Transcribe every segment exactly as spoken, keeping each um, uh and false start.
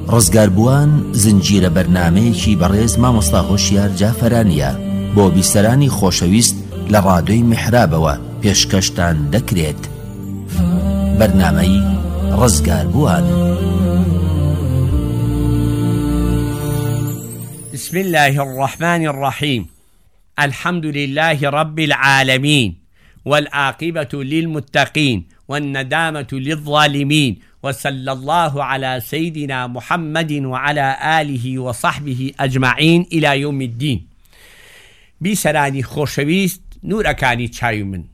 ڕزگاربووان زنجیرە بەرنامەیەکی بەڕێز مامۆستا هۆشیار جافەرانیە بۆ بیسەرانی خۆشەویست لە ڕادیۆی میحرابەوە پێشکەشتان دەکرێت. بەرنامەی ڕزگاربووان. بسم الله الرحمن الرحيم. الحمد لله رب العالمين والعاقبة للمتقين والندامة للظالمين، وصلى الله على سيدنا محمد وعلى آله وصحبه أجمعين إلى يوم الدين. بسراني خوشويست نور أكاني تشايو من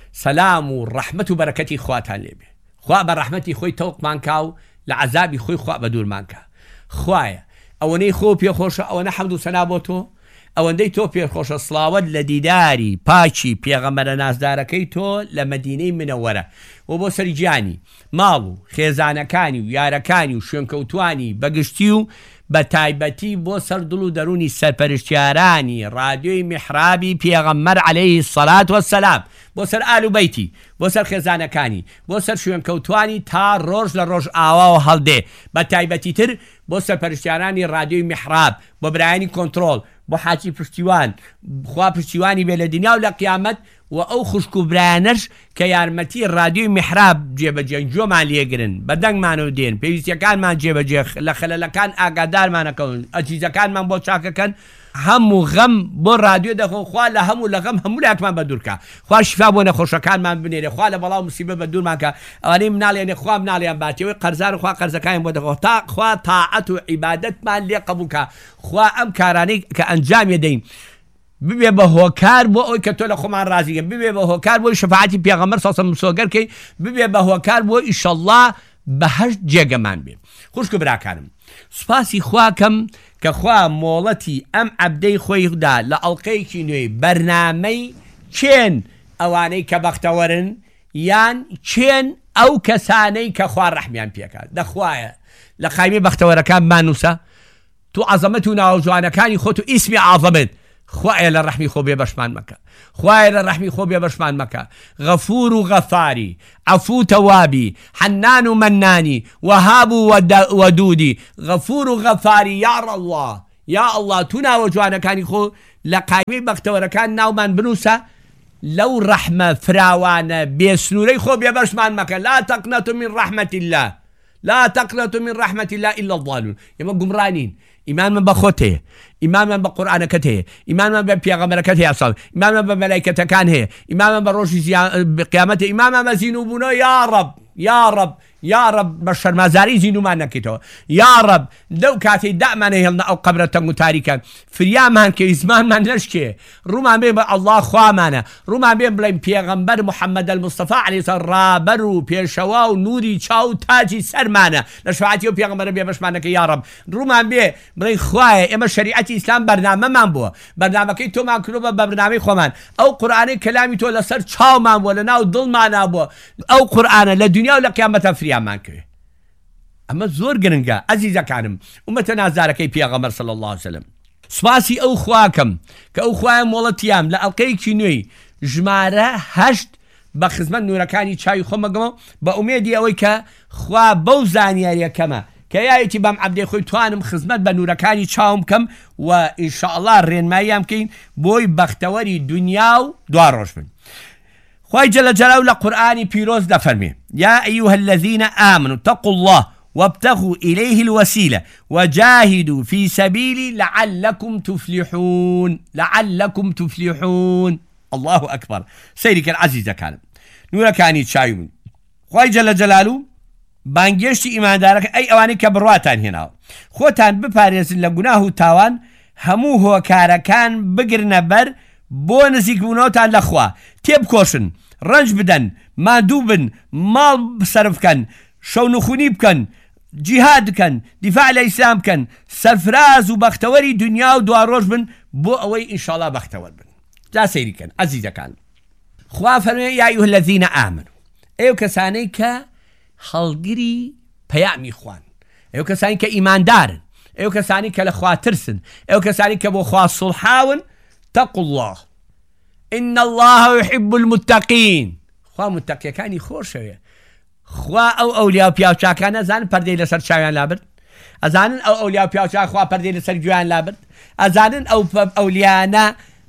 سلام ورحمة وبركة خواتان لبه خوا برحمتي خوي توق مانكاو لعذابي خوي خوا بدور مانكا خوايا ئەوەنەی خۆ پێخۆشە ئەوەنە حەمد و سەنا بۆ تۆ ئەوەندەی تۆ پێخۆشە سڵاوەت لە دیداری پاچی پێغەمبەرە نازدارەکەی تۆ لە مەدینەی منەوەرە و بۆ سەرگیانی ماڵ و خێزانەکانی و یارەکانی و شوێنکەوتوانی بەگشتی و بە تایبەتی بۆ سەردڵ و دەرونی سەرپەرشتیارانی ڕادیۆی میحرابی پێغەمبەر عەلەیهی سەڵات وەسەلام، بۆ سەر ئال و بەیتی، بۆ سەر خێزانەکانی، بۆ سەر شوێنکەوتوانی تا ڕۆژ لە ڕۆژ ئاوا و هەڵدێ، بە تایبەتی تر بۆ سەرپەرشتیارانی ڕادیۆی میحراب، بۆ برایانی کۆنتڕۆڵ، بۆ حاجی پشتیوان، خوا پشتیوانی بێ لە دنیا و لە قیامەت، و ئەو خوشک و برایانەش کە یارمەتی ڕادیۆی میحراب جێبەجێنجۆمان لێگرن، بەدەنگمانەوە دێن، پێویستیەکانمان جێبەجێ لە خەلەلەکان ئاگادارمانەکەون، ئەجیزەکانمان بۆ چاکەکەن، هەموو غەم بۆ ڕادیۆ دەخۆن، خوا لە هەموو لە غەم هەموو لایەکمان بەدوورکە، خوا شیفا بۆ نەخۆشەکانمان بنێرێ، خوا لە بەڵاو موسیبەت بەدوورمانکە، ئەوانەی مناڵێنێ خوا مناڵیان باتەوەی قەرزار خوا قەرزەکانیان بۆ دەخۆ، تا خوا تاعەت و عیبادەتمان لێ قبوولکە، خوا ئەم کارانەی کە ئەنجام دەین ببێ بە هۆکار بۆ ئەوی کە تۆ لە خۆمان ڕازیگە، ببێ بە هۆکار بۆی شەفاعەتی پێغەمبەر سەڵسەڵەم سۆگەرکەی، ببێ بە هۆکار بۆ ئیشەڵڵا بەهەشت جێگەمان بێ. خوشک و براکانم، سوپاسی خواکەم کە خوا مۆڵەتی ئەم عەبدەی خۆیدا لە ئەڵقەیەکی نوێی بەرنامەی چێن ئەوانەی کە بەختەوەرن یان چێن ئەو کەسانەی کە خوا ڕەحمیان پێکات. دەخوایە لە قایمەی بەختەوەرەکان بانووسە، تو عەزەمەت و ناوجوانەکانی خۆت و ئیسمی عەزەمت، خوایە لە ڕەحمی خۆ بێ بەشمان مەکە، خوایە لە ڕەحمی خۆ بێ بەشمان مەکە، غەفور و غەفاری، عەفو تەوابی، حەنان و مەنانی، وەهاب و وەدودی، غەفور و غەفاری، یا ڕەڵڵا یا ئەڵڵا تو ناوە جوانەکانی خۆ لە قایمەی بەختەوەرەکان ناومان بنووسە، لەو ڕەحمە فراوانە بێسنوورەی خۆ بێ بەشمان مەکە. لا تەقنەتوا من ڕەحمەت الله، لا تقنطوا من رحمة الله إلا الضالون. يما قمرانين إيمان من بخوته، إيمان من بقرآن كته، إيمان من بيغمر كته أصلا، إيمان من بملائكة كان هي، إيمان من بروش بقيامته، إيمان من زينوبنا يا رب يا رب يا رب بشر ما زاري زينو ما نكتو يا رب لو كاتي دائما هلنا أو قبرة تاريكا فريام هان كي زمان ما نشكي روما بين الله خوامانا روما بين بلاي بيغمبر محمد المصطفى عليه الصلاة رابرو بيشواو نوري تشاو تاجي سرمانا لشفاعتي بيغمبر بيبش مانك يا رب روما بين بلاي خواي إما شريعة الإسلام برنامج من بو برنامج كي تو ما كلوبا برنامج خوان أو قرآن كلامي تو لسر تشاو ما ولا ناو ضل ما نابو أو قرآن للدنيا ولا قيامة فريام مانكوي. أما زور جرنجا عزيزة كانم ومتنا زاركي بيغمبر صلى الله عليه وسلم سباسي أو خواكم كأو خواهم ولتيام لا ألقيك نوي جمارة هشت بخدمت نوركاني شاي خمجمو بأميدي أويك خوا بوزانيا يا كما كيايتي بام عبد خوي توانم خدمت بنوركاني شاهم كم وإن شاء الله رين ما يمكن بوي بختوري دنياو دواروش من خواهي جل جلاله لقرآن بيروز دفرمي يا أيها الذين آمنوا اتقوا الله وابتغوا إليه الوسيلة وجاهدوا في سبيله لعلكم تفلحون لعلكم تفلحون. الله أكبر. سيرك العزيز كان نورا كاني تشايمون خواهي جل جلاله بانجيشتي إيمان دارك أي أواني كبرواتان هنا خوتان بپاريز لقناه تاوان همو هو كاركان بقرنا بر بۆ نزیکبوونەوەتان لەخوا تێبکۆشن، ڕەنج بدەن، ماندوو بن، ماڵ بسەرف بکەن، شەونخونی بکەن، جیهاد بکەن، دیفاع لە ئیسلام بکەن، سەرفراز و بەختەوەری دنیا و دواڕۆژ بن بۆ ئەوەی ئینشاءڵڵا بەختەوەر بن. جا سەیریکەن عەزیزەکان. خوا فەرمووی یا ئەیها الەذینە ئامنوا، ئێوە کەسانەی کە هەڵگری پەیامی خوان، ئێوە کەسانی کە ئیماندارن، ئێوە کەسانی کە لە خوا ترسن، ئێوە کەسانی کە بۆ خوا سوڵحاون، اتقوا الله إن الله يحب المتقين. خوا متقي كاني خور شوية خوا أو أولياء بياو شاكانا زان پردي لسر شاوان لابر ئەزانن ئەو ئەولیا و پیاوچان خوا پەردەی لەسەر گویان لابرد ئەزانن ئەو ئەولیانە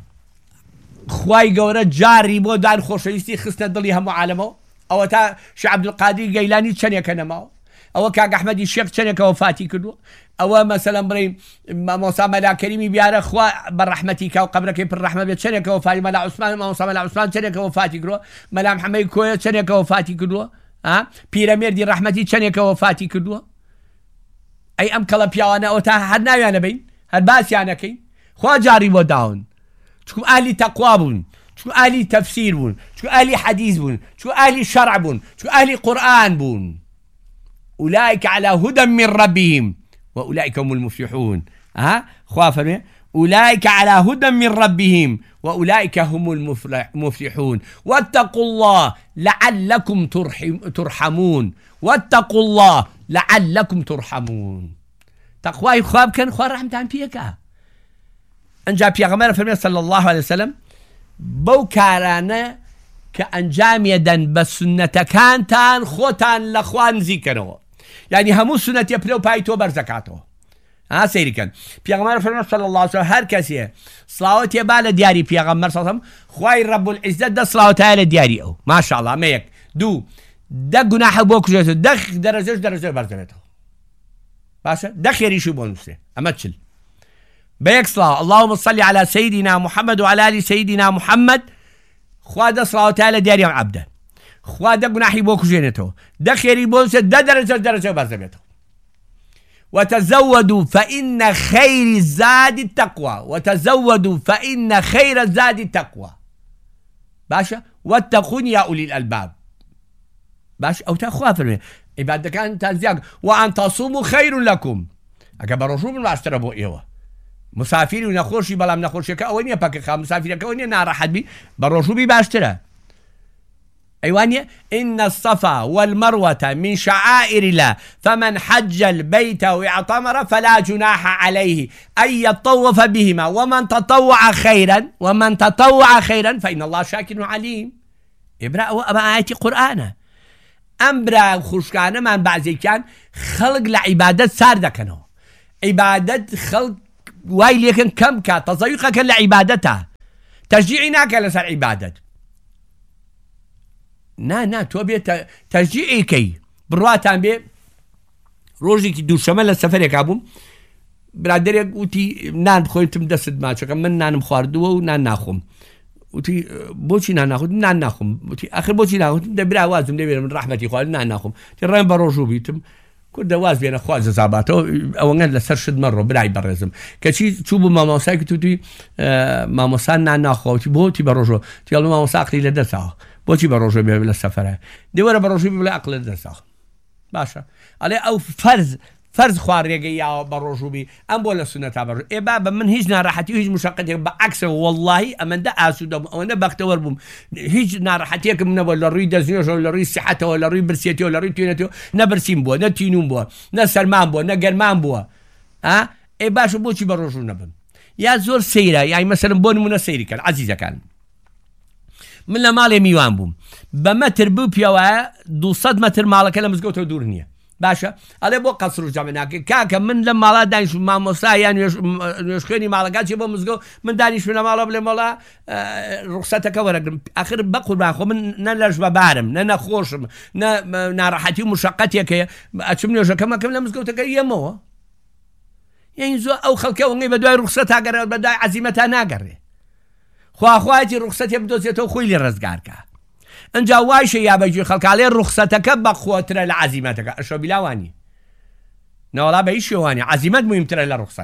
خوای گەورە جاری بۆ دان خۆشەویستی خستە دڵی هەموو عالەمەوە ئەوە تا شێخ عەبدولقادر گەیلانی چەندێکە نەماوە ئەوە کاک ئەحمەدی شێخ چەندێکە وەفاتی کردووە ئەوە مەسەلەن بڵێ مامۆستا مەلا کەریمی بیارە خوا بەڕەحمەتی کا و قەبرەکەی پڕ ڕەحمە بێت چەندێکە وەفاتی مەلا عوسمان مامۆستا مەلا عوسمان چەندێکە وەفاتی کردووە مەلا محەممەد کۆیە چەندێکە وەفاتی کردووە پیرەمێردی ڕەحمەتی چەندێکە وەفاتی کردووە ئەی ئەم کەڵە پیاوانە ئەوە تا هەر ناویانە بین هەر باسییانەکەین خوا جاری بۆ داون چکو ئالی تەقوا بوون چکو ئالی تەفسیر بوون چکو ئالی حەدیث بوون چکو ئالی شەرع بوون چکو ئالی قورئان بوون أولئك على هدى من ربهم وأولئك هم المفلحون ها خوا فرمي أولئك على هدى من ربهم وأولئك هم المفلحون واتقوا الله لعلكم ترحمون واتقوا الله لعلكم ترحمون تقوى خواب كان خوار رحمتان بيكا انجا بيغمار فرمي صلى الله عليه وسلم بو كارانا كأنجام يدن بسنة كانتان خوتان لخوان زيكنوا يعني همو سنة يبلو بايتو برزكاتو ها سيري كان بيغمار فرمي صلى الله عليه وسلم هر كسي صلاة يبال دياري بيغمار صلى الله عليه وسلم خواي رب العزة دا صلاة على دياري او ما شاء الله ما يك دو دا قناح بوكو جيسو دخ درجة درجة برزكاتو باشا دخ يريشو بونسي اما تشل بيك صلاة اللهم صل على سيدنا محمد وعلى آل سيدنا محمد خوا دا صلاة على دياري عبدا خوا دا قناحي بوكو جينتو دا خيري بونسي دا درجة درجة برزكاتو وتزودوا فإن خير الزاد التقوى وتزودوا فإن خير الزاد التقوى باشا واتقون يا أولي الألباب باش أو تأخوا فرمي إبادة كان تنزيق وأن تصوموا خير لكم أكبر رجوع من العشرة بو إيوه مسافري ونخورشي بلام نخورشي كأوينيا باكي خام مسافري كأوينيا نار حد بي برجوع بي باشترا أيوانيا إن الصفا والمروة من شعائر الله فمن حج البيت واعتمر فلا جناح عليه أن يطوف بهما ومن تطوع خيرا ومن تطوع خيرا فإن الله شاكر عليم إبراء وأبا آياتي قرآن أمبرا خشكان من بعضي كان خلق لعبادة ساردة كانوا عبادة خلق وايل يكن كم كان تضيق كان لعبادتها تشجيعنا كان لسر عبادة نا نا تو بي تشجيعي كي برواتان بي روجي كي دوشمه لسفرك ابوم برادر قوتي نان بخويتم دست ماچك من نان مخواردو و نان ناخوم قوتي بوچي نان ناخوم نان ناخوم قوتي اخر بوچي ناخوم دبر اوازم دبر من رحمتي خوال نان ناخوم ترين بروجو بيتم كل واز بين اخواز زاباتو او نان لسر شد مره براي برزم كشي تشوبو ماما ساك توتي ماما سان نان ناخو تي بوتي بروجو تي ماما ساقلي لدسا بۆچی بە ڕۆژە بێ لە سەفەرە دیوەرە بە ڕۆژی بڵێ عەقلت دەسا باشە ئەڵێ ئەو فەرز فەرز خوا ڕێگەی یاوە بە ڕۆژوبی ئەم بۆ لە سونەتا بەڕۆژ ئێ با بە من هیچ ناڕەحەتی و هیچ مشەقەتێک بە عەکسە وەڵڵاهی ئەمەندە ئاسوودە بووم ئەوەندە بەختەوەر بووم هیچ ناڕەحەتێکم نەبووە لە ڕووی دەستنوێژەوە لە ڕووی سیحەتەوە لە ڕووی برسێتیەوە لە ڕووی توێنێتەوە نە برسیم بووە نە تینوم بووە نە سەرمان بووە نە گەرمان بووە ئا ئێ باشە بۆچی بە ڕۆژوو نەبم یا زۆر سەیرە یای مەسەلەن بۆ نمونە سەیریکەن عەزیزەکان من لە ماڵێ میوان بووم بە مەتر بوو پیاوایە دووسەد مەتر ماڵەکە لە مزگەوتەوە دوور نییە باشە ئەڵێ بۆ قەسر و جەمع ناکەی کاکە من لە ماڵا دانیش مامۆستا یان نوێژخوێنی ماڵەکە چێ بۆ مزگەوت من دانیشتم لە ماڵە بڵێ مەڵا ڕوخسەتەکە وەرەگرم ئاخر بە قوربان خۆ من نە لەش بەبارم نە نەخۆشم نە ناڕەحەتی و مشەقەتێکەیە ئەچم نوێژەکەم ئەکەم لە مزگەوتەکە یەمەوە یعنی زۆر ئەو خەڵکە وەنگەی بە دوای ڕوخسەت ئاگەڕێت بە دوای عەزیمەتا ناگەڕێ خواخواتی ڕوخسەتێ بدۆزێتەوە خۆی لێ ڕزگارکە ئەنجا وایشە یا بەجێ خەڵکاڵێ ڕوخسەتەکە بەخۆترە لە عەزیمەتەکە ئەشۆ بیلاوانی نەوەڵا بە هیچ شێوانی عەزیمەت مهمترە لە ڕوخسەت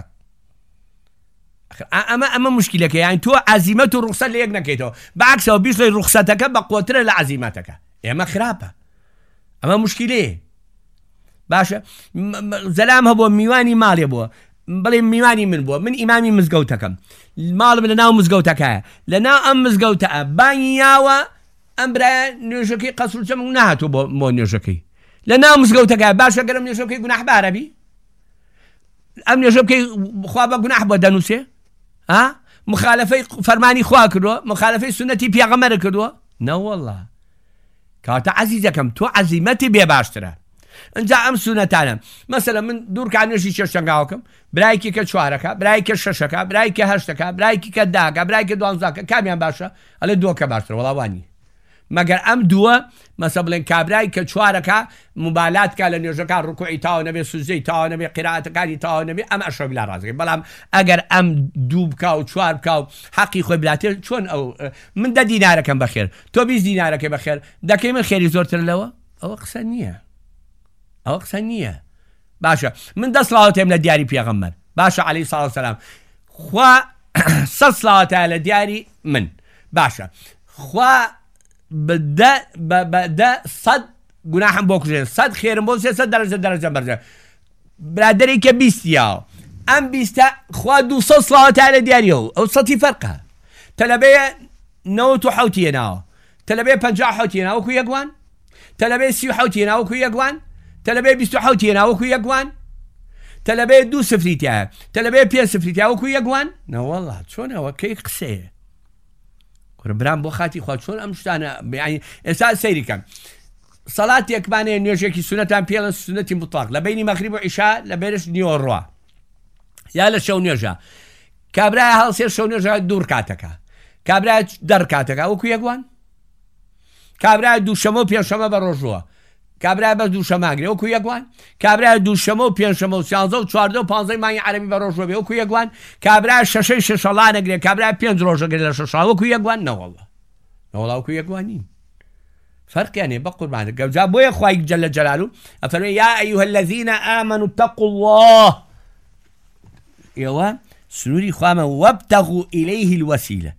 ئەمە ئەمە مشکلەکە یان تۆ عەزیمەت و ڕوخسەت لە یەک نەکەیتەوە بەعەکسەوە بیڵێ ڕوخسەتەکە بەخۆترە لە عەزیمەتەکە ئێمە خراپە ئەمە مشکلەیە باشە زەلام هەبووە میوانی ماڵێ بووە بڵێ میوانی من بووە من ئیمامی مزگەوتەکەم ماڵم لە ناو مزگەوتەکەیە لە ناو ئەم مزگەوتە بانی یاوە ئەم برایە نوێژەکەی قەسر و جەمع نەهاتووە بۆ نوێژەکەی لە ناو مزگەوتەکەیە باشە گەرم نوێژەکەی گوناحبارە بی ئەم نوێژە بکەی خوا بە گوناح بۆ دەنووسێ ها مخالفەی فەرمانی خوا کردووە مخالفەی سنەتی پێغەمبەر کردووە نەوەڵڵا کاتە عەزیزەکەم تۆ عەزیمەتی بێ باشترە ئەنجا ئەم سونەتانە مەسەلەن من دوورکە نوێژی چێشتەنگاوکەم برایکی کە چوارەکە برایکە شەشەکە برایکە هەشتەکە برایکی کە داکە برایکە دوانزاکە کامیان باشە ئەلێ دووەکە باشترە وەڵاوانی مەگەر ئەم دووە مەسە بڵێن کابرای کە چوارەکە مبالاتکە لە نوێژەکە ڕکوعی تاوە نەبێ سوزەی تاوە نەبێ قیرائەتەکانی تاوە نەبێ ئەم ئەشە بلا ڕازەکەی بەڵام ئەگەر ئەم دوو بکە و چوار بکە و حەقی خۆی بلاتێ چۆن ئەو من دە دینارەکەم بەخێر تۆ بیست دینارەکەی بەخێر دەکەی من خێری زۆرتر لەوە ئەوە قسە نییە ئەوە قسە نییە باشە من دە سڵاوەتێم لە دیاری پێغەمبەر باشە عەلەیهی سەڵاتو وەسەلام خوا سەد سڵاوەتە لە دیاری من باشە خوا بەدە بەدە سەد گوناحم بۆ کوژێن سەد خێرم بۆ سێ سەد دەرەجە دەرەجە بەرجە برادەرێکە بیستیاوە ئەم بیستە خوا دوو سەد سڵاوەتە لە دیاریەوە ئەو سەتی فەرقە تەلەبەیە نەوەت و حەوت هێناوە تەلەبێ پەنجا حەوت هێناوە وەکو یەکوان تەلەبێ سی و حەوت هێناوە وەکو یەکوان تەلەبێ بیست و حەوت هێناوە وەکو یەکوان تەلەبێ دوو سفریتیایە تەلەبێ پێنج سفریتیایە وەکو یەکوان نەوەڵڵا چۆنەوە کەی قسەیە برام بۆ خاتی خوا چۆن ئەم شتانە ئێستا سەیریکەم سەڵات یەکمانەیە نوێژێکی سونەتان پێڵن سونەتی مطلق لە بینی مەغریب و عیشا لە بێرش نیوەڕوا یا لە شەو نوێژە کابرایە هەڵسێ شەو نوێژە دوور کاتەکە کابرایە دەڕ کاتەکە وەکو یەکوان کابرایە دووشەمە و پێنجشەمە بە ڕۆژووە کابرایە بەس دووشەماگرێ وەکو یەکوان کابرایە دووشەمە و پێنجشەمە و سیانزە و چواردە و پانزەی مانگی عەرەبی بە ڕۆژوە بێ وەکو یەکوان کابرایە شەشەی شەشەڵانەگرێ کابرایە پێنج ڕۆژەگرێ لە شەشەڵ وەکو یەکوان نەوەڵڵا نەوەڵڵا وەکو یەکوانین فەرقیانێ بە قوربانە گەوجا بۆیە خوای جەلە جەلالوو ئەفەرمێ یا ئەیها الذین آمنوا اتقوا الله ئێوە سنووری خوامە وابتغوا إليه الوسیلە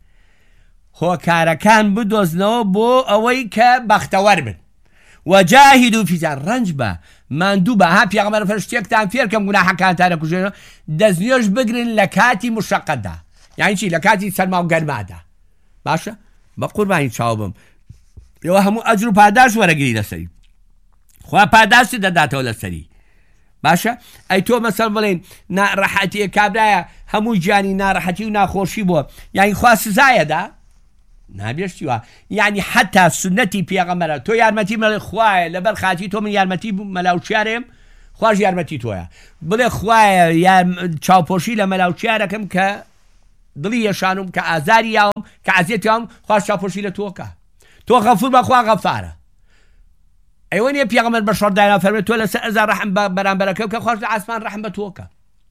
هۆکارەکان بدۆزنەوە بۆ ئەوەی کە بەختەوەر بن وجاهدوا في ڕەنج بە ماندوو بە ها پێغەمبەر فەرمووی شتێکتان فێرکەم گوناحەکانتان نەکوژێنەوە دەستنوێژ بگرن لە کاتی مشەقەتدا یعنی چی لە کاتی سەرما و گەرمادا باشە بە قوربانی چاو بم ئێوە هەموو ئەجر و پاداش وەرەگری لەسەری خوا پاداشت دەداتەوە لەسەری باشە ئەی تۆ مەسەڵ بڵێن ناڕەحەتیە کابرایە هەموو گیانی ناڕەحەتی و ناخۆشی بووە یعنی خوا سزایەدا نابێشتیوە یعنی حتا سنەتی پێغەمبەرە تۆ یارمەتی مەڵێ خوایە لەبەر خاتی تۆ من یارمەتی مەلاوچیارێم خواش یارمەتی تۆیە بڵێ خوایە چاوپۆشی لە مەلاوچیارەکەم کە دڵی یەشانم کە ئازاری یاوم کە عەزیەتیاوم خواش چاوپۆشی لە تۆکە تۆ غەفور بە خوا غەفارە ئەیوە نیە پێغەمبەر بە شەڕدایە فەرمێ تۆ لەسەر ئەزار ڕەحم بە بەرامبەرەکەم کە خواش لە ئاسمان ڕەحم بە تۆکە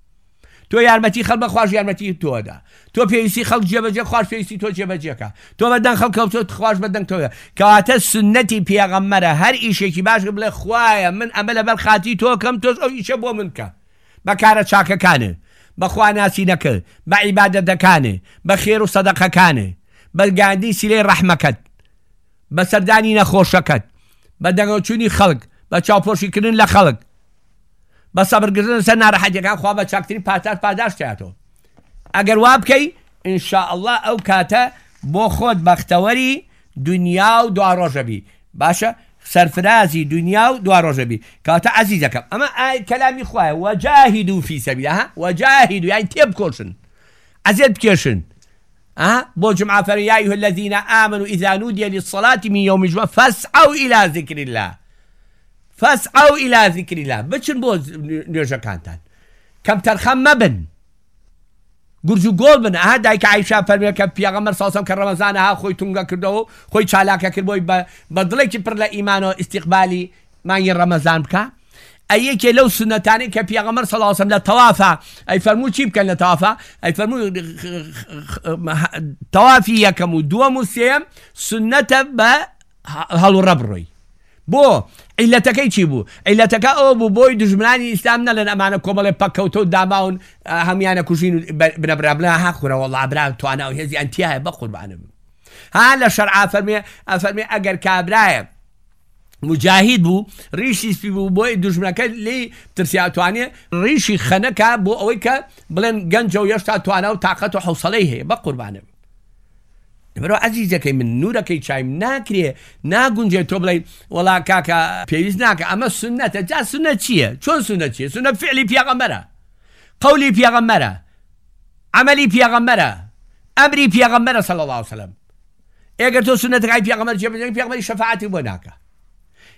تۆ یارمەتی خەڵک بە خواش یارمەتی تۆدا تۆ پێویستی خەڵک جێبەجێ خواش پێویستی تۆ جێبەجێکە تۆ بەدەنگ خەڵکە تۆ خواش بەدەنگ تۆیە کەواتە سنەتی پێغەمبەرە هەر ئیشێکی باش بڵێ خوایە من ئەمە لەبەر خاتی تۆکەم تۆش ئەو ئیشە بۆ من کە بە کارە چاکەکانێ بە خواناسینەکە بە عیبادەتەکانێ بە خێر و سەدەقەکانێ بە گاندی سیلەی ڕەحمەکەت بە سەردانی نەخۆشەکەت بە دەنگەوچوونی خەڵک بە چاوپۆشیکردن لە خەڵک بە سەبرگرتن سەر ناڕەحەتیەکان خوا بە چاکترین پاتاش پاداشتیاتەوە ئەگەر وا بکەی ئینشاءالله ئەو کاتە بۆ خۆت بەختەوەری دنیا و دوا ڕۆژەبی باشە سەرفرازی دنیا و دوا ڕۆژەبی کاتە عەزیزەکەم ئەمە کەلامی خوایە وەجاهدوا فی سەبیلە ها وەجاهدوا یعنی تێبکۆشن عەزیەت بکێشن ها بۆ جمعە فەرمووی یا ئەیها الذین آمنوا إذا نودي للصلاة من يوم الجمعة فاسعوا إلى ذكر الله فاسعوا إلى ذكر الله بچن بۆ نوێژەکانتان کەم تەرخەم مەبن گورج و گۆڵ بن ئەها دایکە عایشا فەرمووی کە پێغەمبەر ساسم کە ڕەمەزانە ها خۆی تونگە کردەوە خۆی چالاکە کرد بۆی بە دڵێکی پڕ لە ئیمانەوە ئیستیقبالی مانگی ڕەمەزان بکە ئەیەکێ لەو سنەتانەی کە پێغەمبەر سەڵڵاهو عەلەیهی وسەلەم لە تەوافە ئەی فەرمووی چی بکەن لە تەوافە ئەی فەرمووی تەوافی یەکەم و دووەم و سێەم سنەتە بە هەڵوڕە بڕۆی بۆ عیلەتەکەی چی بوو عیلەتەکە ئەوە بوو بۆی دژمنانی ئیسلام نەڵێن ئەمانە کۆمەڵێ پەکەوتە و داماون هەمیانە کوژین و بنەبرا بڵێ ها خوڕە وەڵڵا برا توانە و هێزی ئەنتیایە بە قوربانە بم ها لە شەرعا فەرمێ ئەفەرمێ ئەگەر کابرایە مجاهید بوو ڕیشی سپی بوو بۆی دژمنەکە لێی ترسیاتوانێ ڕیشی خەنەکە بۆ ئەوەی کە بڵێن گەنجە و هێشتا توانە و تااقەت و حوسەڵەی هەیە بە قوربانە بم بەرەوە عەزیزەکەی من نورەکەی چایم ناکرێ ناگونجێت تۆ بڵێ وەڵا کاکە پێویست ناکە ئەمە سنەتە جا سنەت چییە چۆن سنەت چییە سنەت فعلی پێغەمبەرە قەولی پێغەمبەرە عەمەلی پێغەمبەرە ئەمری پێغەمبەرە صلی الله علیه وسلم ئێگەر تۆ سنەتەکەی پێغەمبەر جێبەجێ پێغەمبەری شەفاعەتی بۆ ناکە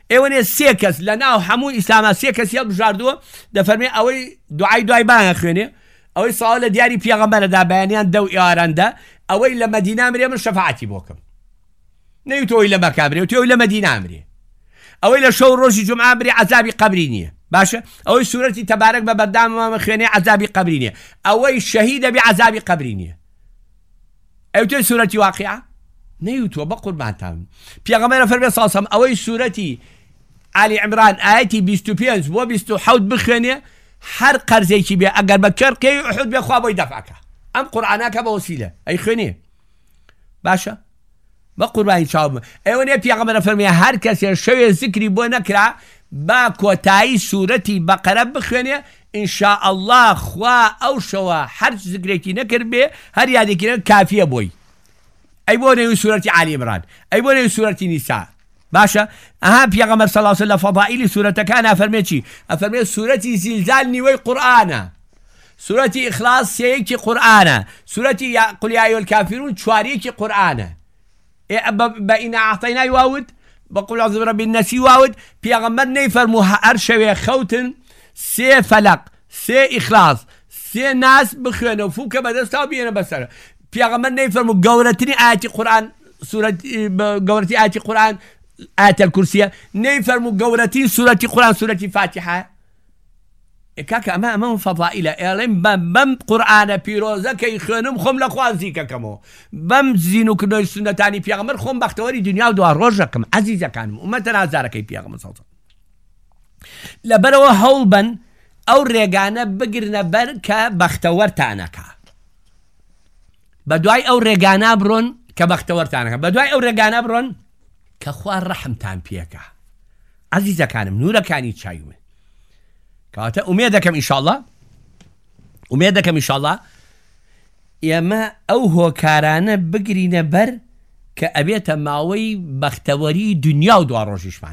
ئێوەنێ سێ کەس لە ناو هەموو ئیسلاما سێ کەس هەڵبژاردووە دەفەرمێ ئەوەی دوعای دوای بانگە خوێنێ، ئەوەی ساڵ لە دیاری پێغەمبەرەدا بەیانیان دە و ئێواراندا، ئەوەی لە مەدینە مرێ من شەفاعەتی بۆکەم، نەیوتەوەی لە مەکا مرێ وتەوەی لە مەدینە مرێ، ئەوەی لە شەو ڕۆژی جومعە مرێ عەزابی قەبری نییە، باشە ئەوەی سوورەتی تەبارەک بە بەرداممە خوێنێ عەزابی قەبری نییە، ئەوەی شەهیدە بێ عەزابی قەبری نییە. ئەوتەی سوورەتی واقعە نەیوتووە بە قوربانتان. پێغەمبەر فەرمێ ساسەم ئەوەی سوورەتی ئالی عیمران ئاەتی بیست و پێنج بۆ بیست و حەوت بخوێنێ هەر قەرزێکی بێ ئەگەر بە کەرقەی ئوحود بێ خوا بۆی دەفعەکە، ئەم قورئانەکە بە وەسیلە ئەی خوێنێ باشە بە قوربانی چاوم. ئێوە نێ پێغەمبەر فەرمێ هەر کەسێ شەوێ زیکری بۆ نەکرا با کۆتایی سوورەتی بەقەرە بخوێنێ ئینشاء الله خوا ئەو شەوە هەر زیکرێکی نەکرد بێ هەر یادێکی کافیە بۆی. ئەی بۆ نێوی سوورەتی عالی عیمران، ئەی بۆ نێوی سوورەتی نیسا، باشە ئەها پێغەمبەر صلی الله علیه و سلم لە فەضائیلی سوورەتەکان ئەفەرمێ چی؟ ئەفەرمێ سوورەتی زیلزال نیوەی قورئانە، سوورەتی ئیخلاص سێیەکی قورئانە، سوورەتی قل یا ئەیها الکافرون چواریەکی قورئانە. بە ئینا ئەعطەینای واوت بە قول ئەعوذ برەبی النەس واوت پێغەمبەر نەیفەرموو هەر شەوێ خەوتن سێ فەلەق سێ ئیخلاص سێ ناس بخوێنە و فوکە بەدەستاو بێنە بەسەر. پێغەمبەر نەیفەرموو گەورەترین ئاەتی قورئان گەورەتی ئاەتی قورئان ئاەتە الکورسیە، نەیفەرموو گەورەترین سوورەتی قورئان سوورەتی فاتحە. کاکە ئەمە ئەمە فەضائیلە، ئێڵێم بەم قورئانە پیرۆزەکەی خوێنم خۆم لە خوا نزیکەکەمەوە، بەم زین و کردنەوەی سونەتانی پێغەمبەر خۆم بەختەوەری دنیا و دوا ڕۆژەکەم. عەزیزەکانم ئومەتە نازارەکەی پێغەمبەر سەڵ لەبەرەوە هەوڵ بن ئەو ڕێگانە بگرنە بەر کە بەختەوەرتانەکە، بە دوای ئەو ڕێگانە بڕۆن کە بەختەوەرتانەکە، بە دوای ئەو ڕێگانە بڕۆن کە خوا ڕەحمتان پێکە. عەزیزەکانم نورەکانی چاومە کەواتە ئومێد دەکەم ئینشاءڵڵا ئومێد دەکەم ئینشاءڵڵا ئێمە ئەو هۆکارانە بگرینە بەر کە ئەبێتە ماوەی بەختەوەری دنیا و دوا ڕۆژیشمان.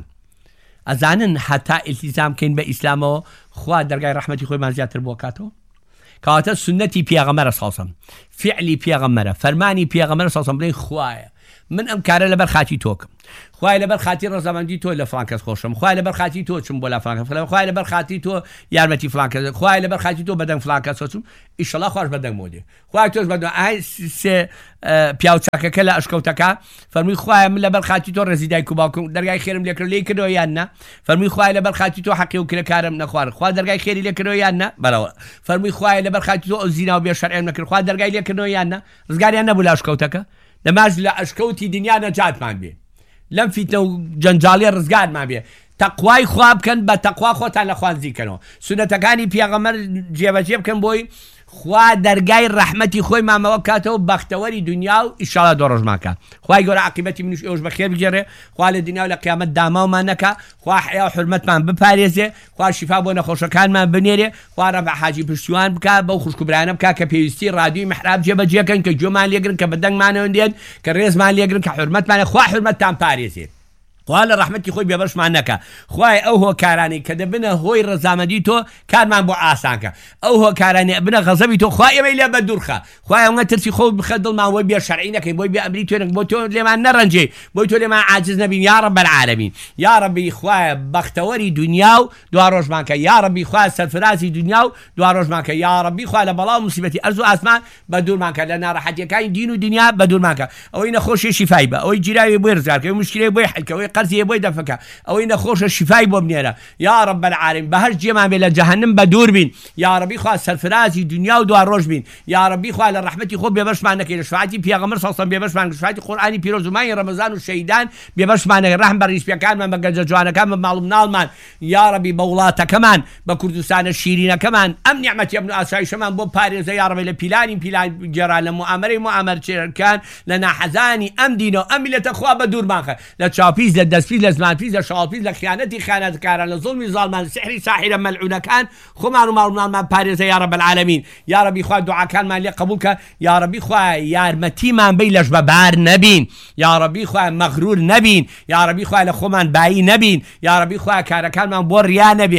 ئەزانن هەتا ئیلتیزام بکەین بە ئیسلامەوە خوا دەرگای ڕەحمەتی خۆیمان زیاتر بۆ کاتەوە. کەواتە سنەتی پێغەمبەرە سەڵسەم، فعلی پێغەمبەرە، فەرمانی پێغەمبەرە سەڵسەم بڵێن خوایە من ئەم کارە لەبەر خاتی تۆکم، خوای لەبەر خاتی ڕەزامەندی تۆ لە فڵان کەس خۆشم، خوای لەبەر خاتی تۆ چم بۆ لە فڵان کەس، خوای لەبەر خاتی تۆ یارمەتی فڵان کەس، خوای لەبەر خاتی تۆ بەدەنگ فڵان کەس چوم، ئیشەڵڵا خوش بەدەنگ مۆدێ، خوای تۆش بەدەنگ ئای سێ پیاوچاکەکە لە ئەشکەوتەکە فەرمووی خوایە من لەبەر خاتی تۆ ڕێزی دایک و باوکم دەرگای خێرم لێکردەوە لێی کردەوە یان نا، فەرمووی خوای لەبەر خاتی تۆ حەقی و کرێکارم نەخوارد، خوا دەرگای خێری لێکردەوە یان نا، بەرەوە فەرمووی خوای لەبەر خاتی تۆ ئەو زینا و بێ شەرعیم نەکرد، خوا دەرگای لێکردەوە یان نا، ڕزگاریان نەبوو لە ئەشکەوتەکە. دەماش لە ئەشکەوتی دنیا نەجاتمان بێ، لەم فیتنە و جەنجاڵیە ڕزگارمان بێ، تەقوای خوا بکەن، بە تەقوا خۆتان لە خوا نزیکەنەوە، سونەتەکانی پێغەمبەر جێبەجێ بکەن بۆی خوا دەرگای ڕەحمەتی خۆی مامەوە بکاتەوە بەختەوەری دنیا و ئیشاڵڵا دۆ ڕۆژماکە. خوای گەورە عاقبەتی منیش ئێوەش بەخێر بگێڕێ، خوا لە دنیا و لە قیامەت داماومان نەکا، خوا حیا و حورمەتمان بپارێزێ، خوا شیفا بۆ نەخۆشەکانمان بنێرێ، خوا ڕەفع حاجی پشتیوان بکات، بەو خوشکوبرانە بکات کە پێویستی ڕادیۆی میحراب جێبەجێکەن کە گوێمان لێگرن کە بەدەنگمانەوە دێن کە ڕێزمان لێگرن کە حورمەتمانە، خوا حورمەتتان پارێزێ، خوا لە ڕەحمەتی خۆی بێبەشمان نەکا، خوای ئەو هۆکارانی کە دەبنە هۆی ڕەزامەندی تۆ کارمان بۆ ئاسانکە، ئەو هۆکارانی ئەبنە غەزەبی تۆ خوا ئێمەی لێ بە دوورخە، خوای ئەوە ترسی خۆ بخە دڵمان وەی بێ شەرعی نەکەی، بۆی بێ ئەمری توێنک بۆ تۆ لێمان نەڕەنجێ، بۆی تۆ لێمان عاجز نەبین یا رب العالمین. یا ربی خوایە بەختەوەری دنیا و دوا ڕۆژمانکە، یا ربی خوایە سەرفرازی دنیا و دوا ڕۆژمانکە، یا ربی خوایە لە بەڵاو موسیبەتی ئەرز و ئاسمان بە دوورمانکە، لە ناڕەحەتیەکانی دین و دنیا بە دوورمانکە، ئەوەی نەخۆشی شیفای بە، ئەوەی جیراوی بۆی ڕزگارکە، ئەوەی مشکلەی بۆی حەلکە، ئەوەی قەرزی بۆی دەفەکە، ئەوەی نەخۆشە شیفای بۆ بنێرە، یا رب العالمین بەهەر جێمان بێ لە جەهەنم بە دوور بین، یا ربی خوا سەرفرازی دنیا و دوا ڕۆژ بین، یا ربی خوا لە ڕەحمەتی خۆ بێبەشمان نەکەی، لە شفاعەتی پێغەمبەر صلی الله علیه و سلم بێبەشمان، لە شفاعەتی قورئانی پیرۆز و مانگی ڕەمەزان و شەهیدان بێبەشمان نەکەی، ڕەحم بە ڕیسپیەکانمان بە گەنجە جوانەکان بە ماڵ و مناڵمان، یا ربی بە وڵاتەکەمان بە کوردستانە شیرینەکەمان ئەم نیعمەتی ئەمن و ئاسایشەمان بۆ پارێزە، یا ربی لە پیلانی پیلان گێڕان، لە موامەرەی موامەرچێرەکان، لە ناحەزانی ئەم دینە و ئەم میلەتە خوا بە دوورمانکە، لە چاوپیز لە دەستپیز لە زمانپیز لە شاڵپیز لە خیانەتی خیانەتکاران، لە زوڵمی زاڵمان سحری ساحرە مەلعونەکان خۆمان و ماڵ و مناڵمان پارێزە، یا رب العالمین. یا ربی خوا دوعاکانمان لێ قبول کە، یا ربی خوا یارمەتیمان بی لەش بەبار نەبین، یا ربی خوا مەغرور نەبین، یا ربی خوا لە خۆمان بایی نەبین، یا ربی خوا کارەکانمان بۆ ڕیا نەبێ،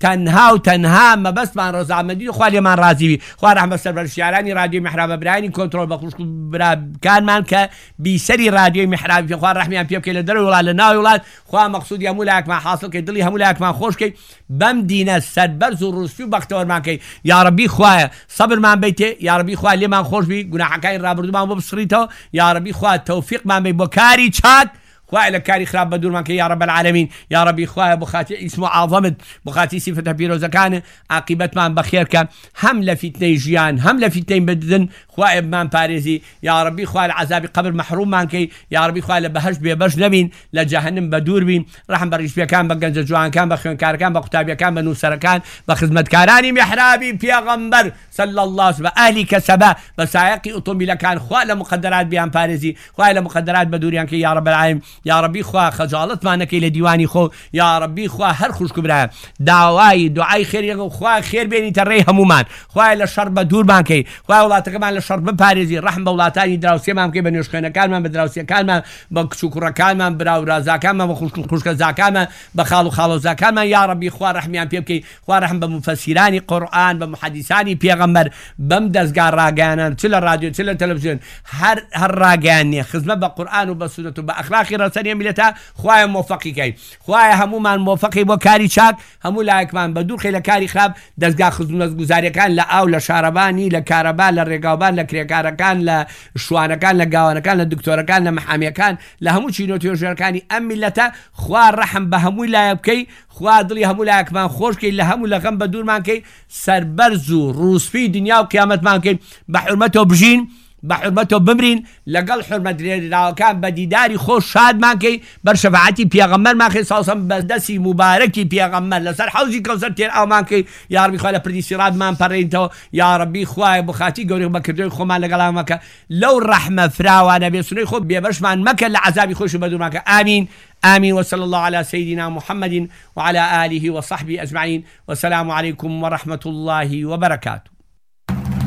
تەنها و تەنها مەبەستمان ڕەزامەندی خوا لێمان رازیوی خوا ڕەحمەت سەرپەرشتیارانی رادیۆی میحراب برانی کۆنتڕۆڵ بە خوشک و براکانمان کە بیسەری رادیۆی میحراب پێ خوا ڕەحمیان پێ بکەی لە دەرەوەی وڵات لە ناوی وڵات خوا مەقسوودی هەموو لایەکمان حاصل کەی دڵی هەموو لایەکمان خۆش کەی بەم دینە سەربەرز و ڕووسپی و بەختەوەرمان کەی یا ڕەبی خوایە سەبرمان بیتێ یا ڕەبی خوا لێمان خۆش بی گوناحەکانی ڕابردوومان بۆ بسڕیتەوە یا ڕەبی خوا تەوفیقمان بی بۆ کاری چاک خواه لكاري خراب بدور منك يا رب العالمين يا ربي خواه بخاتي اسمه عظمت بخاتي صفة بيروزة كان عاقبت من بخيرك هم لفتني جيان هم لفتني بدن خواه بمان باريزي يا ربي خواه العذاب قبر محروم منك يا ربي خواه لبهش بيبش نبين لجهنم بدور بين رحم بريش بيا كان بقنز جوان كان بخيون كار كان بقتابيا كان بنوسر كان بخدمت كاراني محرابي بيغمبر صلى الله عليه وسلم أهلي كسبا بسايقي أطومبيلا كان خواه لمقدرات بيان باريزي خواه لمقدرات بدوريان كي يا رب العالمين يا ربي خوا خجالت ما نكي لديواني خو يا ربي خوا هر خوش كبرا دعواي دعاي خير خوا خير بيني تري همومان خوا للشر بدور بانكي خوا ولاتك كمان للشر بباريزي رحم بولاتاني دراوسي ما ممكن بنيوش خينا كان ما بدراوسي كان ما بشكر كان ما براو رازا كان ما بخوش خوش كذا كان ما بخالو خالو زا كان ما يا ربي خوا رحميان بيبكي خوا رحم بمفسراني قرآن بمحدثاني بيغمبر بمدزگار راگانان تل راديو تل تلفزيون هر هر راگاني خدمه بقرآن وبسنة وبأخلاق سنی ملتا خواه موفقی کی خواه همو من موفقی با کاری چاک همو لایک من بدور خیلی کاری خراب دستگاه خدمت گزاری کن لآو لشاربانی لکاربا لرقابان لکریکارکان لشوانکان لگاوانکان لدکتورکان لمحامیکان لهمو چینو تیوشرکانی ام ملتا خواه رحم به همو لایک کی خواه دلی همو لایک من خوش کی لهمو لغم بدور من کی سربرزو روسفی دنیا و قیامت من کی بحرمتو بجین بحرمته بمرين لقل حرمة كان بديداري خوش شاد ماكي برشفاعتي بيغمر ماكي صوصا بدسي مباركي بيغمر لسر حوزي كوزر تير او ماكي يا ربي خوالا پردي سيراد مان پرينتو يا ربي خواهي بخاتي قوري بكردوي خو مان لقلا ماكا لو الرحمة فراوانا بيسوني خو بيبرش مان مكا لعذابي خوش بدون ماكا آمين آمين وصلى الله على سيدنا محمد وعلى آله وصحبه أجمعين والسلام عليكم ورحمة الله وبركاته.